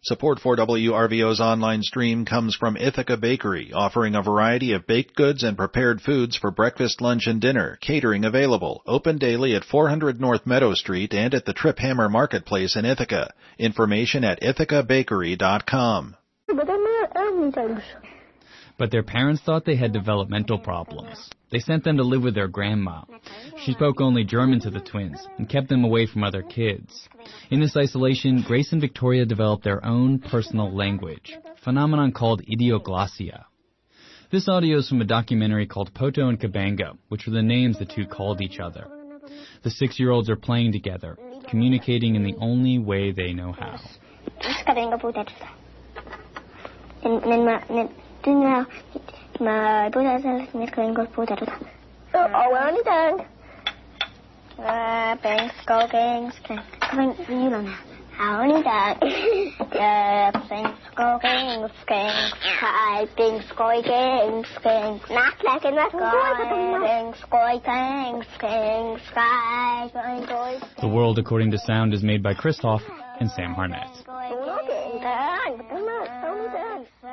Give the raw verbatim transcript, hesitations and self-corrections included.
Support for W R V O's online stream comes from Ithaca Bakery, offering a variety of baked goods and prepared foods for breakfast, lunch, and dinner. Catering available. Open daily at four hundred North Meadow Street and at the Trip Hammer Marketplace in Ithaca. Information at ithaca bakery dot com. But their parents thought they had developmental problems. They sent them to live with their grandma. She spoke only German to the twins and kept them away from other kids. In this isolation, Grace and Victoria developed their own personal language, a phenomenon called idioglossia. This audio is from a documentary called Poto and Kabanga, which were the names the two called each other. The six-year-olds are playing together, communicating in the only way they know how. Maar Boeddha zelf niet kunnen goed Boeddha doen. Oh, wel niet dan. Uh, ben skoking, skink. Ben you don't how niet dan. Uh, ben skoking, skink. Hi, ben skoking, skink. Not like in the sky. Ben skoking, skink. Sky, going. The World According to Sound is made by Christoph and Sam Harnett.